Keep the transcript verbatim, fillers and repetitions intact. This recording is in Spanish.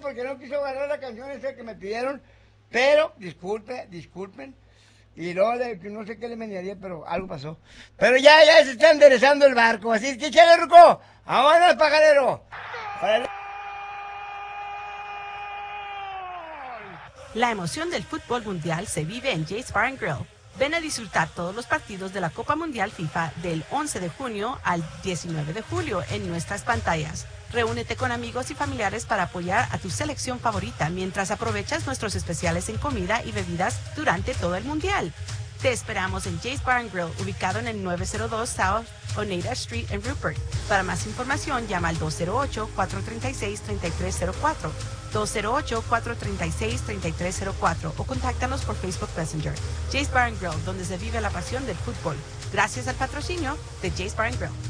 porque no quiso agarrar la canción esa que me pidieron, pero disculpe, disculpen. Y luego le, no sé qué le menearía, pero algo pasó. Pero ya, ya se está enderezando el barco, así es que échale, Ruco. ¡Vámonos, pajarero! ¡Órale! La emoción del fútbol mundial se vive en Jay's Bar and Grill. Ven a disfrutar todos los partidos de la Copa Mundial FIFA del once de junio al diecinueve de julio en nuestras pantallas. Reúnete con amigos y familiares para apoyar a tu selección favorita mientras aprovechas nuestros especiales en comida y bebidas durante todo el Mundial. Te esperamos en Jay's Bar and Grill, ubicado en el nueve cero dos South Oneida Street en Rupert. Para más información, llama al dos cero ocho, cuatro tres seis, tres tres cero cuatro, dos cero ocho, cuatro tres seis, tres tres cero cuatro o contáctanos por Facebook Messenger. Jay's Bar and Grill, donde se vive la pasión del fútbol. Gracias al patrocinio de Jay's Bar and Grill.